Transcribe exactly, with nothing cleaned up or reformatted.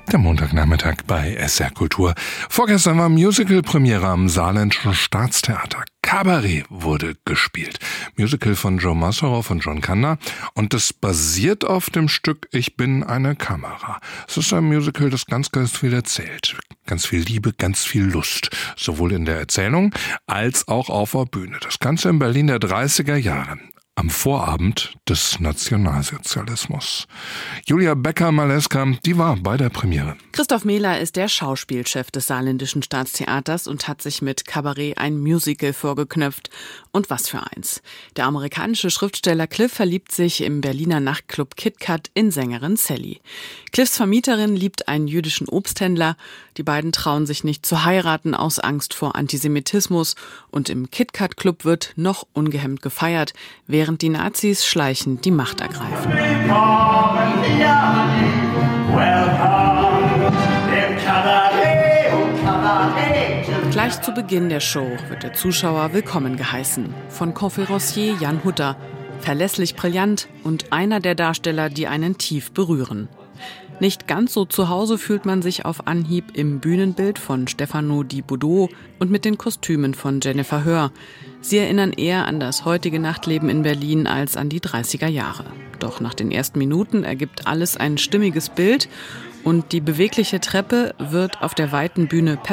Der Montagnachmittag bei S R Kultur. Vorgestern war Musical-Premiere am Saarländischen Staatstheater. Cabaret wurde gespielt. Musical von Joe Massaroff und John Kander. Und das basiert auf dem Stück Ich bin eine Kamera. Es ist ein Musical, das ganz, ganz viel erzählt. Ganz viel Liebe, ganz viel Lust. Sowohl in der Erzählung als auch auf der Bühne. Das Ganze in Berlin der dreißiger Jahre. Am Vorabend des Nationalsozialismus. Julia Becker-Maleska, die war bei der Premiere. Christoph Mähler ist der Schauspielchef des Saarländischen Staatstheaters und hat sich mit Cabaret ein Musical vorgeknöpft. Und was für eins. Der amerikanische Schriftsteller Cliff verliebt sich im Berliner Nachtclub KitKat in Sängerin Sally. Cliffs Vermieterin liebt einen jüdischen Obsthändler. Die beiden trauen sich nicht zu heiraten aus Angst vor Antisemitismus. Und im KitKat-Club wird noch ungehemmt gefeiert, während Während die Nazis schleichend die Macht ergreifen. Gleich zu Beginn der Show wird der Zuschauer willkommen geheißen. Von Conférencier Jan Hutter. Verlässlich brillant und einer der Darsteller, die einen tief berühren. Nicht ganz so zu Hause fühlt man sich auf Anhieb im Bühnenbild von Stefano Di Boudot und mit den Kostümen von Jennifer Hör. Sie erinnern eher an das heutige Nachtleben in Berlin als an die dreißiger Jahre. Doch nach den ersten Minuten ergibt alles ein stimmiges Bild und die bewegliche Treppe wird auf der weiten Bühne perfekt